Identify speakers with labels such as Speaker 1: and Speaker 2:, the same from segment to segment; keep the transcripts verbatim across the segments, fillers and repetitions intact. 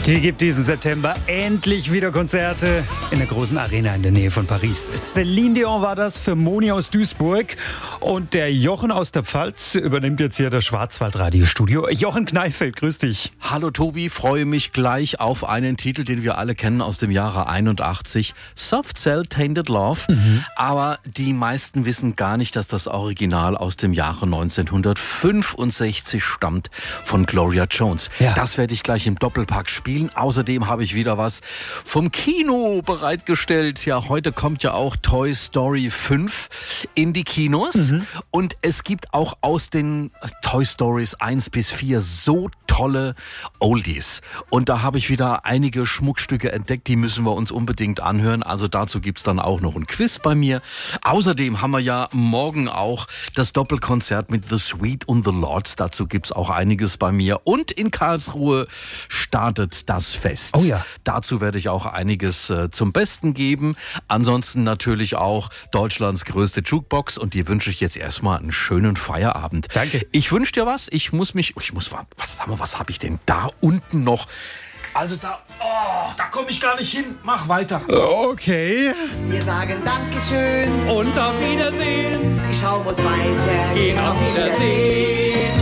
Speaker 1: Die gibt diesen September endlich wieder Konzerte in der großen Arena in der Nähe von Paris. Céline Dion war das für Moni aus Duisburg. Und der Jochen aus der Pfalz übernimmt jetzt hier das Schwarzwald-Radiostudio. Jochen Kneifeld, grüß dich.
Speaker 2: Hallo Tobi, freue mich gleich auf einen Titel, den wir alle kennen aus dem Jahre einundachtzig. Soft Cell Tainted Love. Mhm. Aber die meisten wissen gar nicht, dass das Original aus dem Jahre neunzehnhundertfünfundsechzig stammt von Gloria Jones.
Speaker 1: Ja.
Speaker 2: Das werde ich gleich im Doppelpack spielen. Außerdem habe ich wieder was vom Kino bereitgestellt. Ja, heute kommt ja auch Toy Story fünf in die Kinos. Mhm. Und es gibt auch aus den Toy Stories eins bis vier so tolle Oldies. Und da habe ich wieder einige Schmuckstücke entdeckt, die müssen wir uns unbedingt anhören. Also dazu gibt's dann auch noch ein Quiz bei mir. Außerdem haben wir ja morgen auch das Doppelkonzert mit The Sweet und The Lords. Dazu gibt's auch einiges bei mir. Und in Karlsruhe startet das Fest.
Speaker 1: Oh ja.
Speaker 2: Dazu werde ich auch einiges äh, zum Besten geben. Ansonsten natürlich auch Deutschlands größte Jukebox. Und dir wünsche ich jetzt erstmal einen schönen Feierabend.
Speaker 1: Danke.
Speaker 2: Ich wünsche dir was. Ich muss mich, ich muss, was, sag mal, was habe ich denn da unten noch? Also da, oh, da komme ich gar nicht hin. Mach weiter.
Speaker 1: Okay.
Speaker 3: Wir sagen Dankeschön
Speaker 1: Und auf Wiedersehen.
Speaker 3: Die Show muss weiter
Speaker 1: Gehen auf Wiedersehen.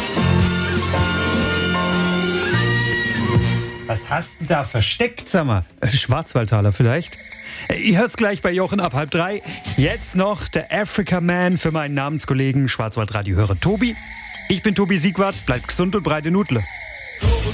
Speaker 1: Was hast du da versteckt, sag mal? Schwarzwaldtaler vielleicht? Ihr hört's gleich bei Jochen ab halb drei. Jetzt noch der Africa Man für meinen Namenskollegen Schwarzwaldradio-Hörer Tobi. Ich bin Tobi Siegwart, bleibt gesund und breite Nudle.